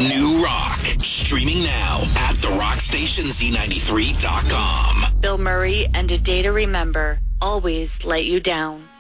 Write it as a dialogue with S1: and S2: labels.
S1: New rock. Streaming now at therockstationz93.com.
S2: Bill Murray and A Day to Remember always let you down.